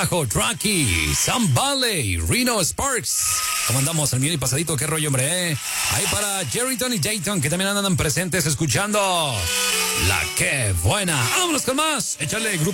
Tracky, Sam Valley, Reno Sparks. ¿Cómo andamos? El mío y pasadito, qué rollo, hombre, Ahí para Jerryton y Dayton, que también andan presentes escuchando La Que Buena. Vámonos con más. Échale, grupo.